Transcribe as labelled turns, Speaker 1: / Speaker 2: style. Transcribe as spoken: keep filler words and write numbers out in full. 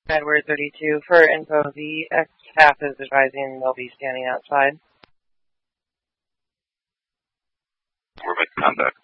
Speaker 1: Edward thirty-two, for info, the X-Half is advising they'll be standing outside.
Speaker 2: We're making contact.